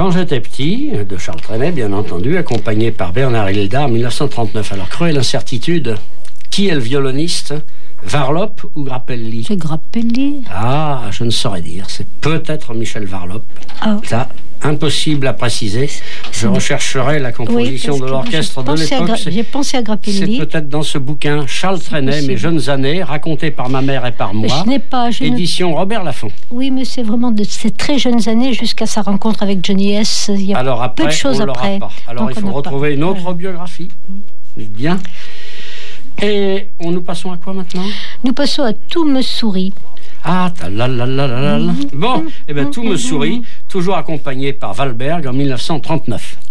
Quand j'étais petit, de Charles Trenet, bien entendu, accompagné par Bernard Hilda en 1939. Alors, cruelle incertitude, qui est le violoniste ? Varlop ou Grappelli ? C'est Grappelli. Ah, je ne saurais dire. C'est peut-être Michel Varlop. Ah. Ça, impossible à préciser. Je rechercherai la composition de l'orchestre de l'époque. J'ai pensé à Grappelli. C'est peut-être dans ce bouquin Charles Trenet, Mes jeunes années, raconté par ma mère et par moi. Édition Robert Laffont. Oui, mais c'est vraiment de ces très jeunes années jusqu'à sa rencontre avec Johnny S. Il y a alors après, peu de choses on après. Pas. Alors donc il faut retrouver une autre biographie. Bien. Et nous passons à quoi maintenant ? Nous passons à Tout me sourit. Ah, Bon, eh bien, Tout me sourit, toujours accompagné par Valberg en 1939.